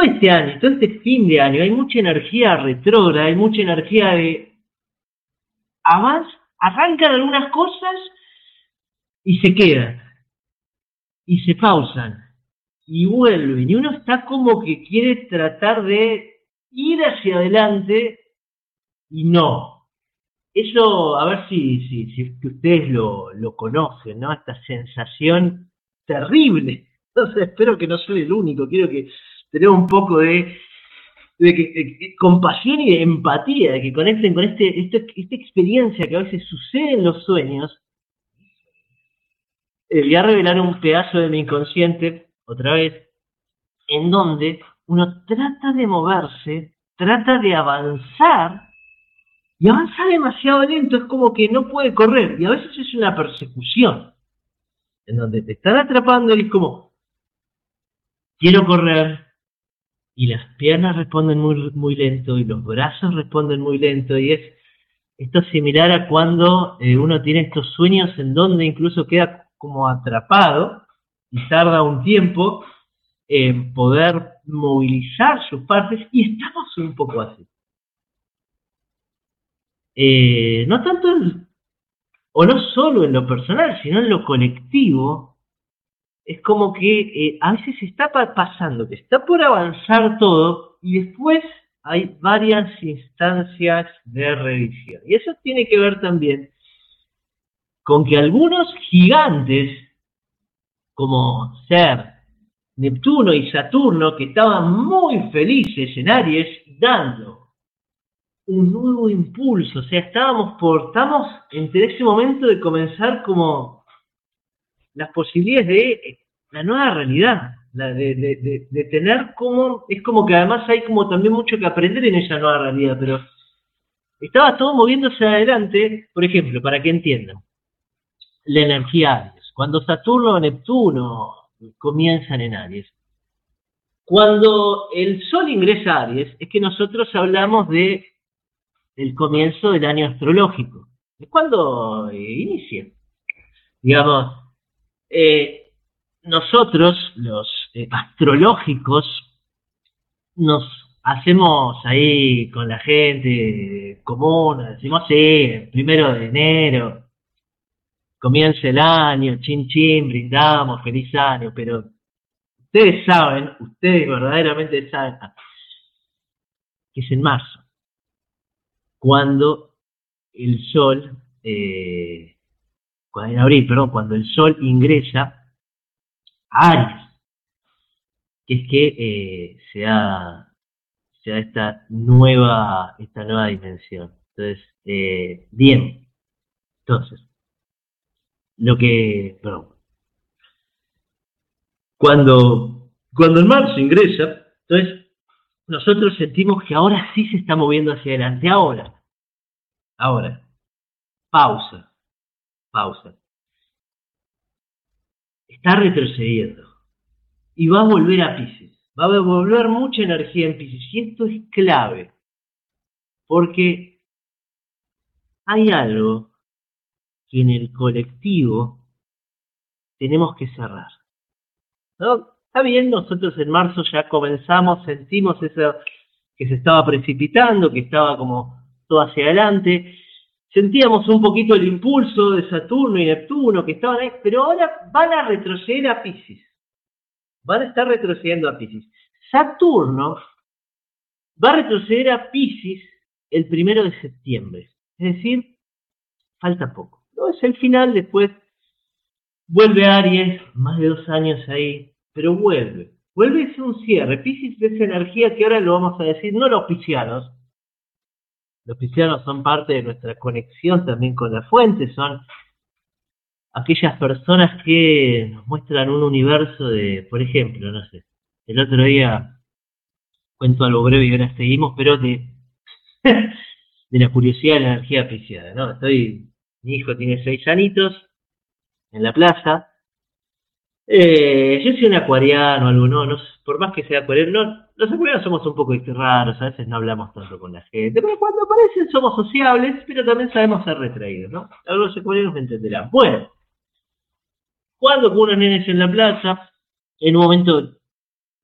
este año, todo este fin de año, hay mucha energía retrógrada, hay mucha energía de arrancan algunas cosas y se quedan, y se pausan, y vuelven, y uno está como que quiere tratar de ir hacia adelante, y no. Eso, a ver si ustedes lo conocen, ¿no? Esta sensación terrible. Entonces espero que no soy el único, quiero que tenemos un poco de compasión y de empatía, de que conecten con esta experiencia que a veces sucede en los sueños. Voy a revelar un pedazo de mi inconsciente, otra vez, en donde uno trata de moverse, trata de avanzar, y avanza demasiado lento, es como que no puede correr, y a veces es una persecución, en donde te están atrapando y es como, quiero correr, y las piernas responden muy, muy lento, y los brazos responden muy lento, y esto es similar a cuando uno tiene estos sueños en donde incluso queda como atrapado, y tarda un tiempo en poder movilizar sus partes, y estamos un poco así. No tanto o no solo en lo personal, sino en lo colectivo, es como que a veces está pasando, que está por avanzar todo, y después hay varias instancias de revisión. Y eso tiene que ver también con que algunos gigantes, como ser Neptuno y Saturno, que estaban muy felices en Aries, dando un nuevo impulso, o sea, estamos entre ese momento de comenzar como las posibilidades de la nueva realidad, de tener como, es como que además hay como también mucho que aprender en esa nueva realidad, pero estaba todo moviéndose adelante, por ejemplo, para que entiendan, la energía Aries, cuando Saturno o Neptuno comienzan en Aries, cuando el Sol ingresa a Aries, es que nosotros hablamos de el comienzo del año astrológico. Es cuando inicia. Digamos, nosotros, los astrológicos, nos hacemos ahí con la gente común, decimos, sí, el 1 de enero, comienza el año, chin chin, brindamos, feliz año, pero ustedes verdaderamente saben que es en marzo, cuando el Sol, en abril, perdón, cuando el Sol ingresa a Aries, que es que se da esta nueva dimensión. Entonces, bien, entonces, cuando en marzo ingresa, entonces nosotros sentimos que ahora sí se está moviendo hacia adelante, ahora, pausa, está retrocediendo y va a volver a Piscis, va a volver mucha energía en Piscis, y esto es clave, porque hay algo que en el colectivo tenemos que cerrar, ¿no? Está bien, nosotros en marzo ya comenzamos, sentimos eso que se estaba precipitando, que estaba como todo hacia adelante, sentíamos un poquito el impulso de Saturno y Neptuno que estaban ahí, pero ahora van a retroceder a Piscis, van a estar retrocediendo a Piscis. Saturno va a retroceder a Piscis el 1 de septiembre, es decir, falta poco, no es el final, después vuelve a Aries, más de 2 años ahí, pero vuelve a ser un cierre. Piscis es esa energía que ahora lo vamos a decir, no los piscianos son parte de nuestra conexión también con la fuente, son aquellas personas que nos muestran un universo de, por ejemplo, no sé, el otro día cuento algo breve y ahora seguimos, pero de la curiosidad de la energía pisciana, ¿no? Mi hijo tiene 6 añitos, en la plaza. Yo soy un acuariano, algo, no, por más que sea acuariano, los acuarianos somos un poco raros, a veces no hablamos tanto con la gente, pero cuando aparecen somos sociables, pero también sabemos ser retraídos, ¿no? Algunos acuarianos me entenderán. Bueno, cuando con unos nenes en la plaza, en un momento